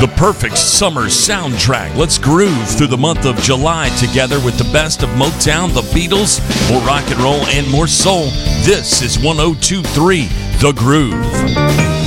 The perfect summer soundtrack. Let's groove through the month of July together with the best of Motown, the Beatles, more rock and roll, and more soul. This is 102.3 The Groove.